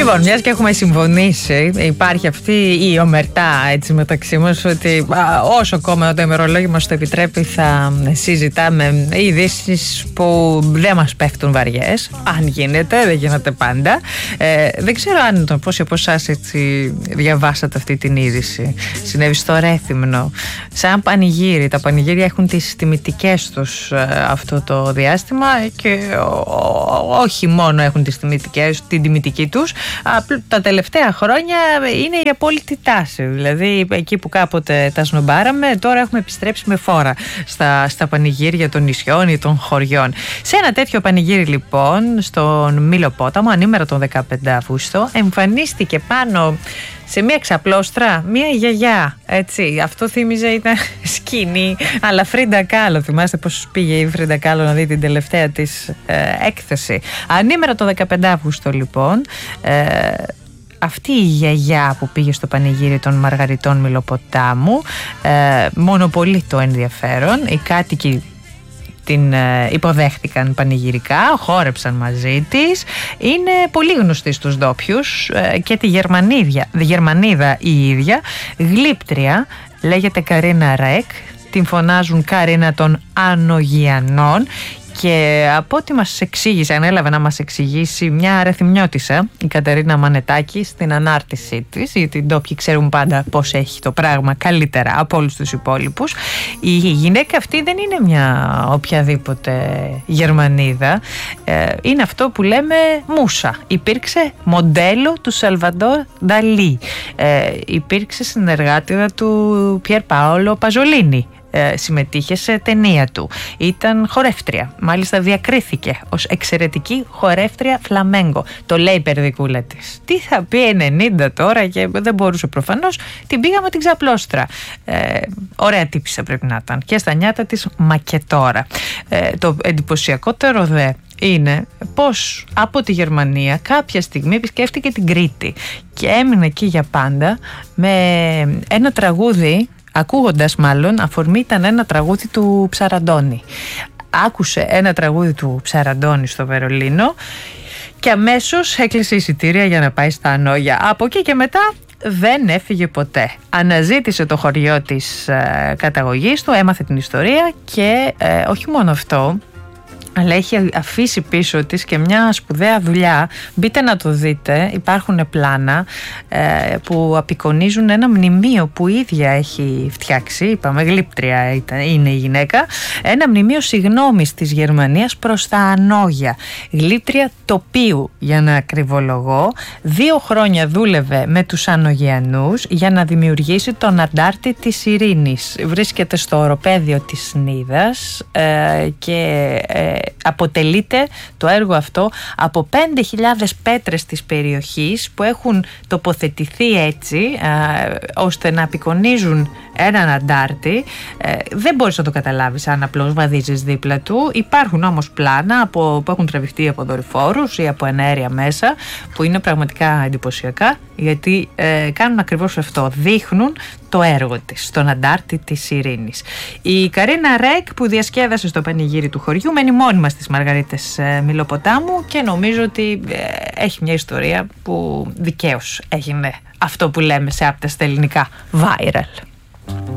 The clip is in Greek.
Λοιπόν, μιας και έχουμε συμφωνήσει, υπάρχει αυτή η ομερτά έτσι μεταξύ μας ότι όσο ακόμα το ημερολόγιο μας το επιτρέπει θα συζητάμε ειδήσεις που δεν μας πέφτουν βαριές. Αν γίνεται, δεν γίνεται πάντα. Δεν ξέρω αν πόσοι από εσάς έτσι διαβάσατε αυτή την είδηση. Συνέβη στο Ρέθυμνο. Σαν πανηγύρι. Τα πανηγύρια έχουν τις τιμητικές τους αυτό το διάστημα και όχι μόνο έχουν την τιμητική τους, τα τελευταία χρόνια είναι η απόλυτη τάση. Δηλαδή εκεί που κάποτε τα σνομπάραμε, τώρα έχουμε επιστρέψει με φόρα στα πανηγύρια των νησιών ή των χωριών. Σε ένα τέτοιο πανηγύρι λοιπόν στον Μήλο-Πόταμο, ανήμερα τον 15 Αυγούστου, εμφανίστηκε πάνω σε μια ξαπλώστρα μια γιαγιά, έτσι. Αυτό θύμιζε, ήταν σκηνή αλλά Φρίντα Κάλο. Θυμάστε πως πήγε η Φρίντα Κάλο να δει την τελευταία της έκθεση. Ανήμερα το 15 Αυγούστου λοιπόν, αυτή η γιαγιά που πήγε στο πανηγύρι των Μαργαριτών Μήλο-Ποτάμου μονοπολεί το ενδιαφέρον. Οι κάτοικοι την υποδέχτηκαν πανηγυρικά, χόρεψαν μαζί της. Είναι πολύ γνωστή στους ντόπιους και τη Γερμανίδα η ίδια, γλύπτρια, λέγεται Καρίνα Ρεκ, την φωνάζουν Καρίνα των Ανογιανών. Και από ό,τι μας εξήγησε, ανέλαβε να μας εξηγήσει μια ρεθυμνιώτισσα, η Κατερίνα Μανετάκη, στην ανάρτησή της, γιατί οι ντόπιοι ξέρουν πάντα πώς έχει το πράγμα καλύτερα από όλους τους υπόλοιπους. Η γυναίκα αυτή δεν είναι μια οποιαδήποτε Γερμανίδα, είναι αυτό που λέμε μούσα. Υπήρξε μοντέλο του Σαλβαντόρ Νταλί, υπήρξε συνεργάτηδα του Πιέρ Πάολο Παζολίνι. Συμμετείχε σε ταινία του. Ήταν χορεύτρια. Μάλιστα διακρίθηκε ως εξαιρετική χορεύτρια φλαμέγκο. Το λέει η περδικούλα της. Τι θα πει 90 τώρα, και δεν μπορούσε προφανώς. Την πήγαμε την ξαπλώστρα. Ωραία τύπισσα πρέπει να ήταν. Και στα νιάτα της μακετόρα. Το εντυπωσιακότερο δε είναι πως από τη Γερμανία κάποια στιγμή επισκέφτηκε την Κρήτη και έμεινε εκεί για πάντα με ένα τραγούδι. Ακούγοντας μάλλον, αφορμή ήταν ένα τραγούδι του Ψαραντώνη. Άκουσε ένα τραγούδι του Ψαραντώνη στο Βερολίνο και αμέσως έκλεισε εισιτήρια για να πάει στα Ανόγια. Από εκεί και μετά δεν έφυγε ποτέ. Αναζήτησε το χωριό της καταγωγής του, έμαθε την ιστορία και όχι μόνο αυτό, αλλά έχει αφήσει πίσω της και μια σπουδαία δουλειά. Μπείτε να το δείτε, υπάρχουν πλάνα που απεικονίζουν ένα μνημείο που η ίδια έχει φτιάξει. Είπαμε γλύπτρια είναι η γυναίκα. Ένα μνημείο συγγνώμης της Γερμανίας προς τα Ανόγια. Γλύπτρια τοπίου, για να ακριβολογώ. 2 χρόνια δούλευε με τους Ανογιανούς για να δημιουργήσει τον αντάρτη της ειρήνης. Βρίσκεται στο οροπέδιο της Νίδας και αποτελείται το έργο αυτό από 5.000 πέτρες της περιοχής που έχουν τοποθετηθεί έτσι ώστε να απεικονίζουν έναν αντάρτη. Δεν μπορείς να το καταλάβεις αν απλώς βαδίζεις δίπλα του. Υπάρχουν όμως πλάνα που έχουν τραβηχτεί από δορυφόρους ή από εναέρια μέσα, που είναι πραγματικά εντυπωσιακά, γιατί κάνουν ακριβώς αυτό, δείχνουν το έργο της, τον αντάρτη της ειρήνης. Η Καρίνα Ρεκ, που διασκέδασε στο πανηγύρι του χωριού, μένει μόνιμα στις Μαργαρίτες Μήλο-Ποτάμου και νομίζω ότι έχει μια ιστορία που δικαίως έγινε αυτό που λέμε σε άπτεστα ελληνικά viral.